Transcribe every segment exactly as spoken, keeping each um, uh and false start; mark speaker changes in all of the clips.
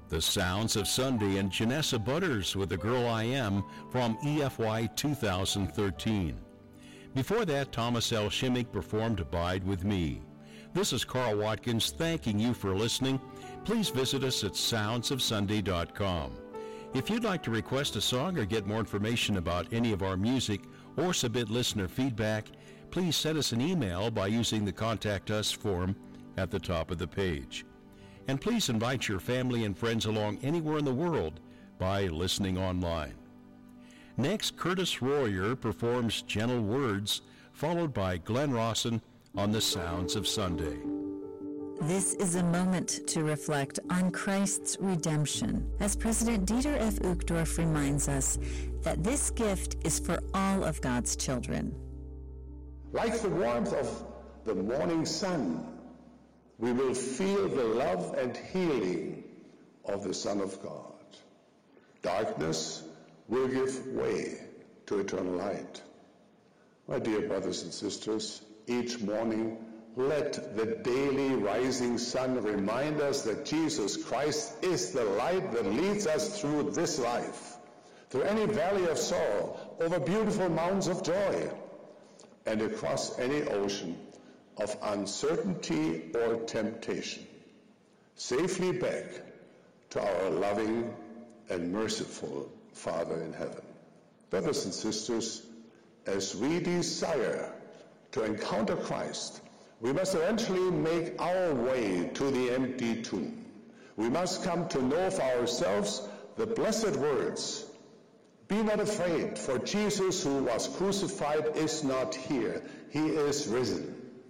Speaker 1: The Sounds of Sunday and Janessa Butters with The Girl I Am from E F Y two thousand thirteen. Before that, Thomas L. Shimmick performed Abide With Me. This is Carl Watkins thanking you for listening. Please visit us at sounds of sunday dot com. If you'd like to request a song or get more information about any of our music or submit listener feedback, please send us an email by using the Contact Us form at the top of the page. And please invite your family and friends along anywhere in the world by listening online. Next, Curtis Royer performs Gentle Words, followed by Glenn Rawson on The Sounds of Sunday.
Speaker 2: This is a moment to reflect on Christ's redemption, as President Dieter F. Uchtdorf reminds us that this gift is for all of God's children.
Speaker 3: Like the warmth of the morning sun, we will feel the love and healing of the Son of God. Darkness will give way to eternal light. My dear brothers and sisters, each morning let the daily rising sun remind us that Jesus Christ is the light that leads us through this life, through any valley of sorrow, over beautiful mountains of joy, and across any ocean of uncertainty or temptation, safely back to our loving and merciful Father in heaven. Brothers and sisters, as we desire to encounter Christ, we must eventually make our way to the empty tomb. We must come to know for ourselves the blessed words, "Be not afraid, for Jesus who was crucified is not here. He is risen."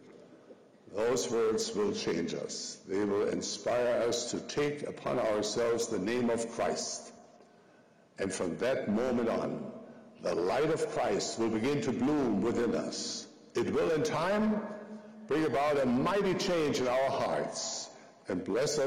Speaker 3: Those words will change us. They will inspire us to take upon ourselves the name of Christ. And from that moment on, the light of Christ will begin to bloom within us. It will in time bring about a mighty change in our hearts and bless us